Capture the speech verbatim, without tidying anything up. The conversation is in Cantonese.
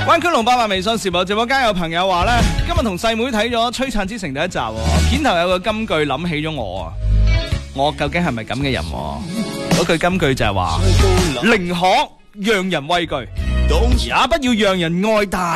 灣區龍八萬微信時報直播間有朋友話咧，今日同細妹睇咗《璀璨之城》第一集，片頭有個金句諗起咗我啊，我究竟係咪咁嘅人？嗰句金句就係話，寧可讓人畏懼，也不要讓人愛戴。